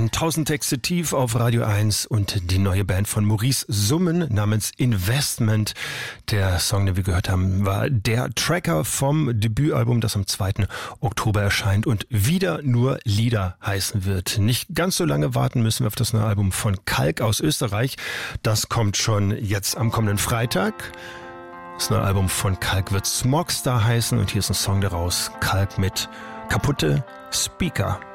1000 Texte tief auf Radio 1 und die neue Band von Maurice Summen namens Investment. Der Song, den wir gehört haben, war der Tracker vom Debütalbum, das am 2. Oktober erscheint und wieder nur Lieder heißen wird. Nicht ganz so lange warten müssen wir auf das neue Album von Kalk aus Österreich. Das kommt schon jetzt am kommenden Freitag. Das neue Album von Kalk wird Smogstar heißen und hier ist ein Song daraus. Kalk mit Kaputte Speaker.